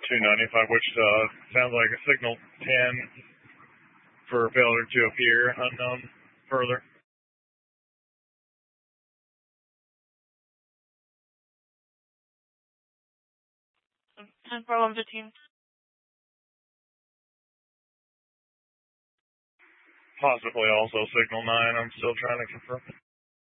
295, which sounds like a signal 10 for failure to appear unknown further. 10 for 115. Possibly also signal 9. I'm still trying to confirm.